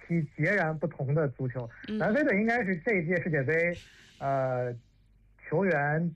期截然不同的足球。南非队应该是这一届世界杯，球员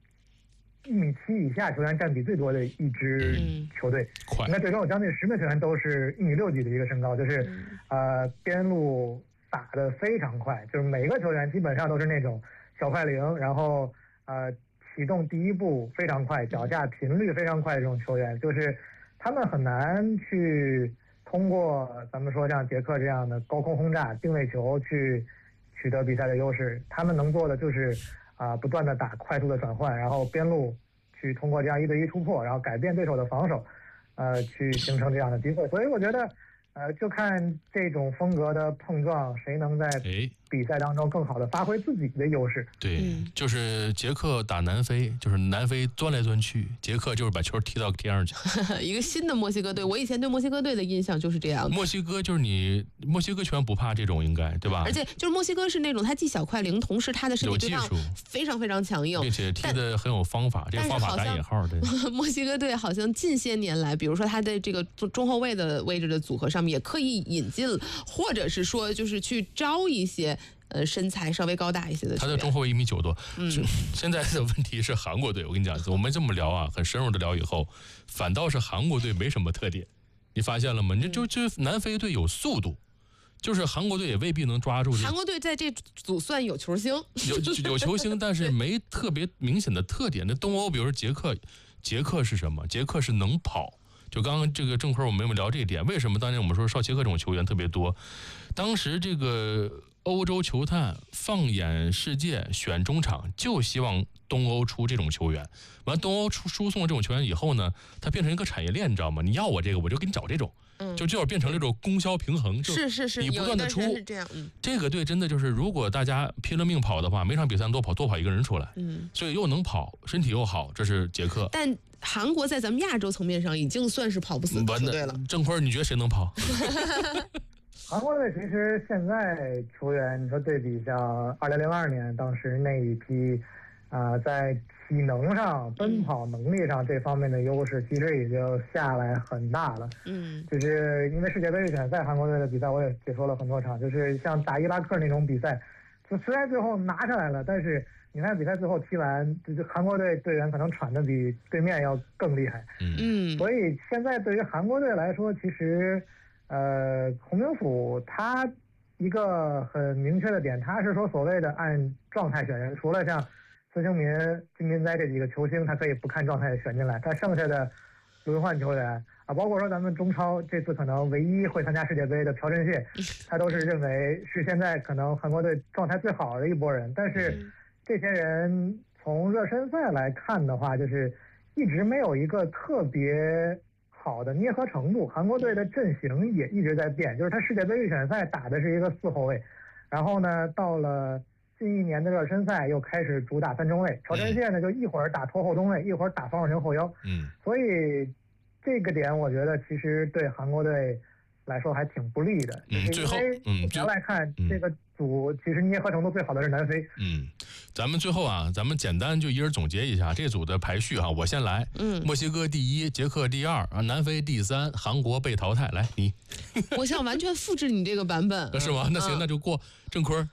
1.7米以下球员占比最多的一支球队。应该队中有将近10名球员都是1.6米几的一个身高，就是边路打得非常快，就是每个球员基本上都是那种小快灵，然后启动第一步非常快，脚下频率非常快的这种球员，就是他们很难去通过咱们说像捷克这样的高空轰炸、定位球去取得比赛的优势。他们能做的就是不断的打快速的转换，然后边路去通过这样1对1突破，然后改变对手的防守，去形成这样的机会。所以我觉得就看这种风格的碰撞，谁能在比赛当中更好的发挥自己的优势。 对，就是捷克打南非，就是南非钻来钻去，捷克就是把球踢到天上去。 一个新的墨西哥队，我以前对墨西哥队的印象就是这样的。 墨西哥就是墨西哥球员不怕这种，应该对吧？ 而且就是墨西哥是那种他既小快灵，同时他的身体对抗非常非常强硬， 并且踢得很有方法。这个方法打引号的。 墨西哥队好像近些年来，比如说他的这个中后卫的位置的组合上面也刻意引进，或者是说就是去招一些身材稍微高大一些的球员。他的中后卫1.9米多。现在的问题是韩国队，我跟你讲，我们这么聊啊，很深入的聊以后，反倒是韩国队没什么特点，你发现了吗？就南非队有速度，就是韩国队也未必能抓住。 韩国队在这组算有球星， 有球星，但是没特别明显的特点。那东欧，比如说捷克是什么？捷克是能跑。就刚刚这个郑坤我们有聊这一点，为什么当年我们说绍捷克这种球员特别多？当时这个欧洲球探放眼世界选中场，就希望东欧出这种球员。完东欧输送这种球员以后呢，它变成一个产业链，你知道吗？你要我这个，我就给你找这种，就变成这种供销平衡。 是， 你不断的出， 是这样。 这个队真的就是，如果大家拼了命跑的话，每场比赛多跑一个人出来。所以又能跑，身体又好，这是捷克。 但韩国在咱们亚洲层面上已经算是跑不死的球队了。 郑坤，你觉得谁能跑？ 韩国队其实现在球员，你说对比像2002年当时那一批，在体能上、奔跑能力上这方面的优势，其实已经下来很大了。就是因为世界杯预选赛，韩国队的比赛我也解说了很多场，就是像打伊拉克那种比赛，就虽然最后拿下来了，但是你看比赛最后踢完，就是韩国队队员可能喘得比对面要更厉害。所以现在对于韩国队来说，其实洪明甫他一个很明确的点，他是说所谓的按状态选人，除了像孙兴民、金民哉这几个球星，他可以不看状态选进来，他剩下的轮换球员包括说咱们中超这次可能唯一会参加世界杯的朴振燮，他都是认为是现在可能韩国队状态最好的一拨人。但是这些人从热身赛来看的话，就是一直没有一个特别好的捏合程度。韩国队的阵型也一直在变，就是他世界杯预选赛打的是一个4后卫，然后呢到了近一年的热身赛又开始主打3中卫，朴振燮呢就一会儿打拖后中卫，一会儿打防守型后腰。所以这个点我觉得其实对韩国队来说还挺不利的。 最后目前来看，这个组其实捏合程度最好的是南非。 咱们最后咱们简单就一人总结一下这组的排序我先来。墨西哥第1，捷克第2，南非第3，韩国被淘汰。来你。 我想完全复制你这个版本。 是吗？那行，那就过郑坤。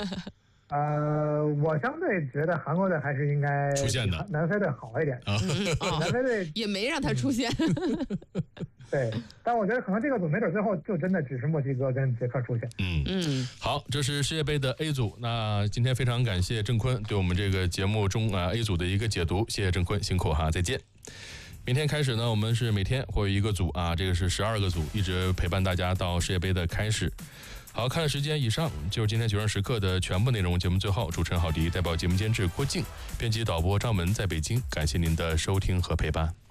我相对觉得韩国队还是应该出现的， 南非队好一点。南非队也没让他出现。 对，但我觉得可能这个组没准最后就真的只是墨西哥跟捷克出现。 好，这是世界杯的 A 组。那今天非常感谢郑坤对我们这个节目中A 组的一个解读，谢谢郑坤，辛苦再见。明天开始呢，我们是每天会有一个组这个是12个组，一直陪伴大家到世界杯的开始。好，看了时间，以上就是今天90时刻的全部内容。节目最后，主持人郝迪代表节目监制郭静，编辑导播张文在北京，感谢您的收听和陪伴。